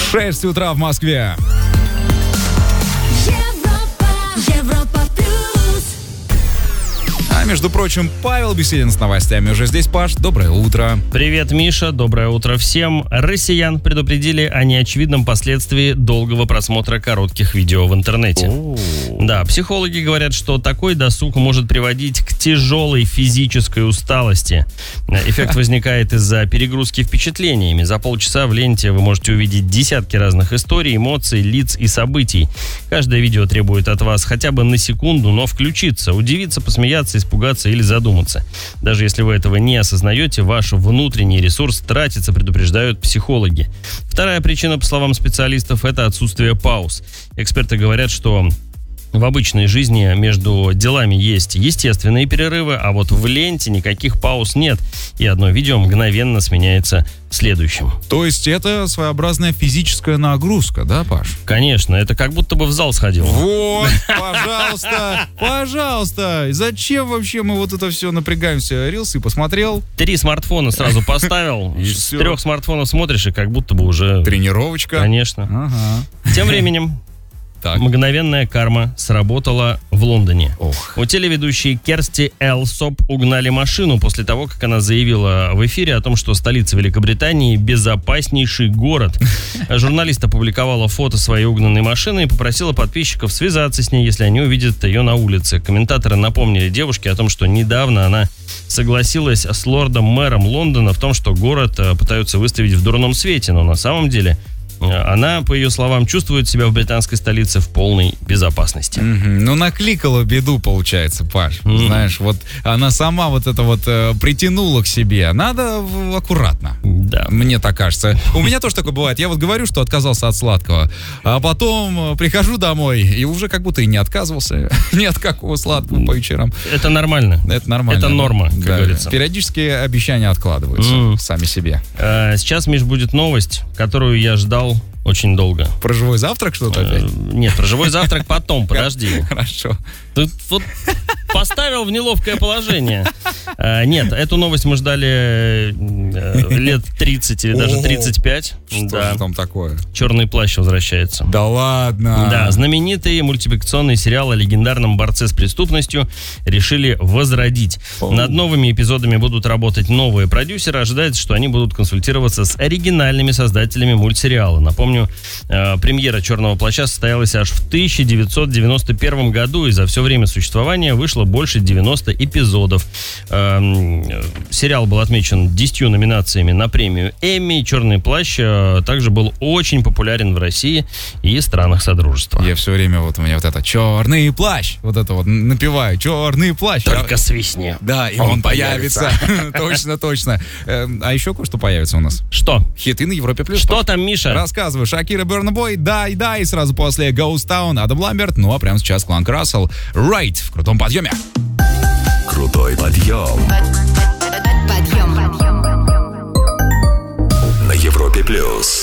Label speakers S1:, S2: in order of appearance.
S1: 6 утра в Москве. А между прочим, Павел Беседин с новостями уже здесь. Паш, доброе утро.
S2: Привет, Миша, доброе утро всем. Россиян предупредили о неочевидном последствии долгого просмотра коротких видео в интернете. Да, психологи говорят, что такой досуг может приводить к тяжелой физической усталости. Эффект возникает из-за перегрузки впечатлениями. За полчаса в ленте вы можете увидеть десятки разных историй, эмоций, лиц и событий. Каждое видео требует от вас хотя бы на секунду, но включиться, удивиться, посмеяться, испугаться или задуматься. Даже если вы этого не осознаете, ваш внутренний ресурс тратится, предупреждают психологи. Вторая причина, по словам специалистов, это отсутствие пауз. Эксперты говорят, что в обычной жизни между делами есть естественные перерывы, а вот в ленте никаких пауз нет, и одно видео мгновенно сменяется следующим.
S1: То есть это своеобразная физическая нагрузка, да, Паш?
S2: Конечно, это как будто бы в зал сходил.
S1: Вот, пожалуйста. Зачем вообще мы вот это все напрягаемся? Рилсы посмотрел?
S2: 3 смартфона сразу поставил, с 3 смартфонов смотришь, и как будто бы уже...
S1: Тренировочка.
S2: Конечно.
S1: Ага.
S2: Тем временем...
S1: Так.
S2: Мгновенная карма сработала в Лондоне.
S1: Ох.
S2: У телеведущей Керсти Элсоп угнали машину после того, как она заявила в эфире о том, что столица Великобритании – безопаснейший город. Журналист опубликовала фото своей угнанной машины и попросила подписчиков связаться с ней, если они увидят ее на улице. Комментаторы напомнили девушке о том, что недавно она согласилась с лордом-мэром Лондона в том, что город пытаются выставить в дурном свете, но на самом деле... Она, по ее словам, чувствует себя в британской столице в полной безопасности.
S1: Ну, накликала беду, получается, Паш. Знаешь, вот она сама вот это вот притянула к себе. Надо аккуратно.
S2: Да.
S1: Мне так кажется. У меня тоже такое бывает. Я вот говорю, что отказался от сладкого, а потом прихожу домой и уже как будто и не отказывался. Ни от какого сладкого по вечерам.
S2: Это нормально.
S1: Это нормально.
S2: Это норма, как говорится.
S1: Периодически обещания откладываются сами себе.
S2: Сейчас, Миш, будет новость, которую я ждал очень долго.
S1: Про живой завтрак что-то опять?
S2: Нет, про живой завтрак потом, подожди.
S1: Хорошо.
S2: Ты вот поставил в неловкое положение. Нет, эту новость мы ждали лет 30 или даже 35.
S1: Что же там такое?
S2: «Черный плащ» возвращается.
S1: Да ладно?
S2: Да, знаменитый мультипликационный сериал о легендарном борце с преступностью решили возродить. Над новыми эпизодами будут работать новые продюсеры. Ожидается, что они будут консультироваться с оригинальными создателями мультсериала. Напомню, премьера «Черного плаща» состоялась аж в 1991 году, и за все время существования вышло больше 90 эпизодов. Сериал был отмечен 10 номинациями на премию Эмми. «Черный плащ» также был очень популярен в России и странах Содружества.
S1: Я все время вот у меня вот это «Черный плащ», вот это вот напеваю «Черный плащ».
S2: Только свистни.
S1: Да, и он появится. Точно. А еще кое-что появится у нас.
S2: Что?
S1: Хиты на Европе+.
S2: Что там, Миша?
S1: Рассказываю. Шакира, Burna Boy, «Дай», сразу после Ghost Town, Адам Ламберт, ну а прямо сейчас Кланк Рассел, «Right» в крутом подъеме.
S3: Крутой подъем. На Европе+.